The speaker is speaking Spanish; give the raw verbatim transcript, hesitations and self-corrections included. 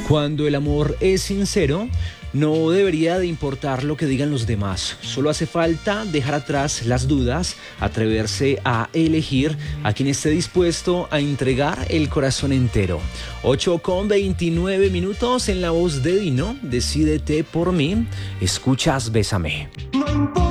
Cuando el amor es sincero, no debería de importar lo que digan los demás. Solo hace falta dejar atrás las dudas, atreverse a elegir a quien esté dispuesto a entregar el corazón entero. ocho con veintinueve minutos en la voz de Dino. Decídete por mí. Escuchas Bésame.